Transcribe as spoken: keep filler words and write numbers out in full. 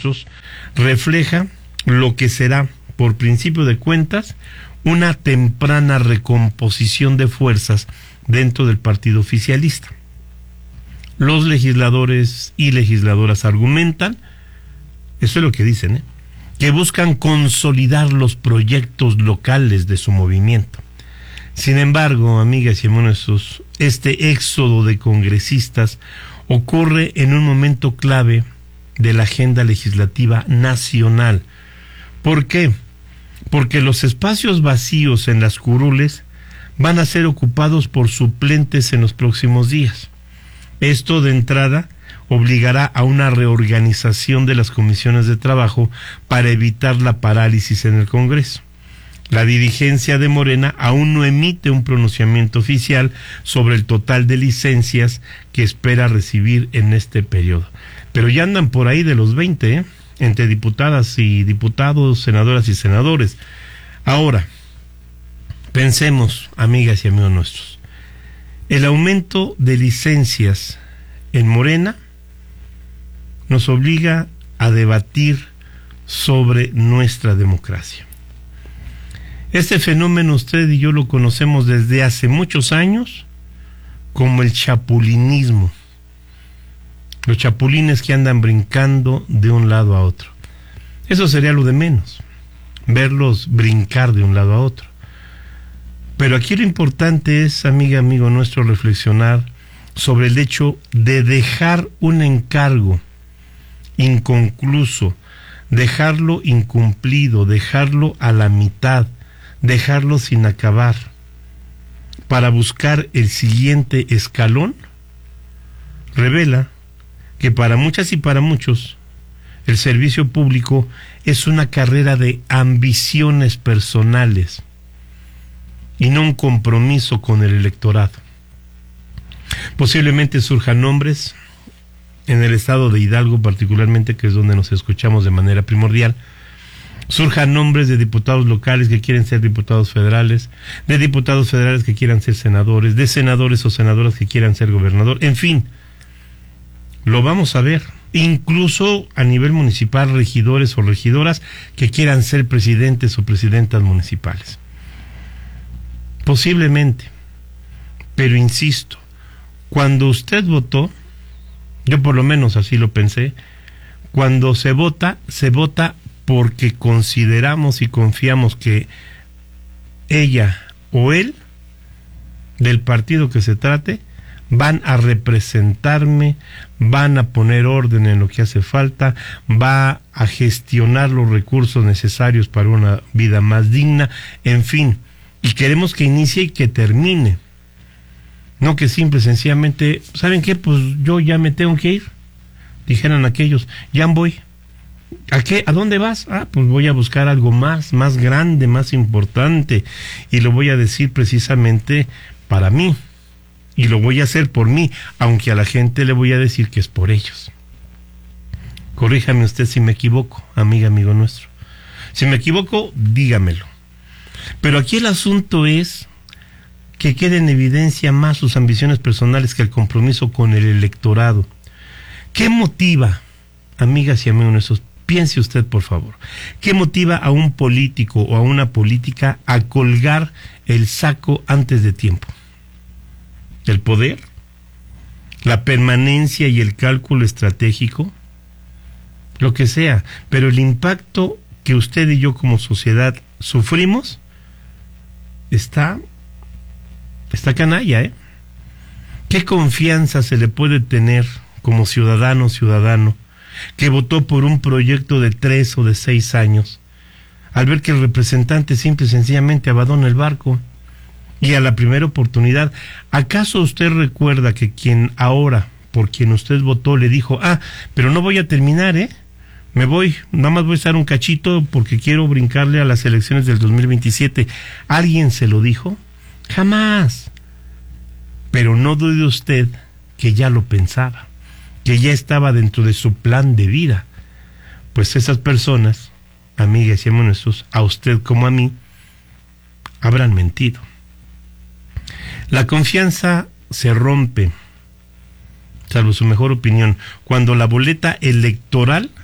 nuestros, refleja lo que será, por principio de cuentas, una temprana recomposición de fuerzas dentro del partido oficialista. Los legisladores y legisladoras argumentan, eso es lo que dicen, ¿eh? que buscan consolidar los proyectos locales de su movimiento. Sin embargo, amigas y hermanos, este éxodo de congresistas ocurre en un momento clave de la agenda legislativa nacional. ¿Por qué? Porque los espacios vacíos en las curules van a ser ocupados por suplentes en los próximos días. Esto, de entrada, obligará a una reorganización de las comisiones de trabajo para evitar la parálisis en el Congreso. La dirigencia de Morena aún no emite un pronunciamiento oficial sobre el total de licencias que espera recibir en este periodo. Pero ya andan por ahí de los veinte, ¿eh? entre diputadas y diputados, senadoras y senadores. Ahora, pensemos, amigas y amigos nuestros, el aumento de licencias en Morena nos obliga a debatir sobre nuestra democracia. Este fenómeno usted y yo lo conocemos desde hace muchos años como el chapulinismo. Los chapulines que andan brincando de un lado a otro. Eso sería lo de menos, verlos brincar de un lado a otro. Pero aquí lo importante es, amiga, amigo nuestro, reflexionar sobre el hecho de dejar un encargo inconcluso, dejarlo incumplido, dejarlo a la mitad, dejarlo sin acabar, para buscar el siguiente escalón, revela que para muchas y para muchos el servicio público es una carrera de ambiciones personales y no un compromiso con el electorado. Posiblemente surjan nombres en el estado de Hidalgo particularmente, que es donde nos escuchamos de manera primordial, surjan nombres de diputados locales que quieren ser diputados federales, de diputados federales que quieran ser senadores, de senadores o senadoras que quieran ser gobernador, en fin, lo vamos a ver, incluso a nivel municipal, regidores o regidoras que quieran ser presidentes o presidentas municipales. Posiblemente, pero insisto, cuando usted votó, yo por lo menos así lo pensé, cuando se vota, se vota porque consideramos y confiamos que ella o él, del partido que se trate, van a representarme, van a poner orden en lo que hace falta, va a gestionar los recursos necesarios para una vida más digna, en fin, y queremos que inicie y que termine. No que simple, sencillamente, ¿saben qué? Pues yo ya me tengo que ir. Dijeran aquellos, ya voy. ¿A qué? ¿A dónde vas? Ah, pues voy a buscar algo más, más grande, más importante. Y lo voy a decir precisamente para mí. Y lo voy a hacer por mí, aunque a la gente le voy a decir que es por ellos. Corríjame usted si me equivoco, amiga, amigo nuestro. Si me equivoco, dígamelo. Pero aquí el asunto es que quede en evidencia más sus ambiciones personales que el compromiso con el electorado. ¿Qué motiva, amigas y amigos nuestros? Piense usted, por favor. ¿Qué motiva a un político o a una política a colgar el saco antes de tiempo? ¿El poder? ¿La permanencia y el cálculo estratégico? Lo que sea, pero el impacto que usted y yo como sociedad sufrimos está, está canalla, ¿eh? ¿Qué confianza se le puede tener como ciudadano o ciudadano que votó por un proyecto de tres o de seis años al ver que el representante simple y sencillamente abandona el barco? Y a la primera oportunidad, ¿acaso usted recuerda que quien ahora, por quien usted votó, le dijo, ah, pero no voy a terminar, eh? Me voy, nada más voy a estar un cachito porque quiero brincarle a las elecciones del dos mil veintisiete. ¿Alguien se lo dijo? Jamás. Pero no dude usted que ya lo pensaba, que ya estaba dentro de su plan de vida. Pues esas personas, amigas y amigos nuestros, a usted como a mí, habrán mentido. La confianza se rompe, salvo su mejor opinión, cuando la boleta electoral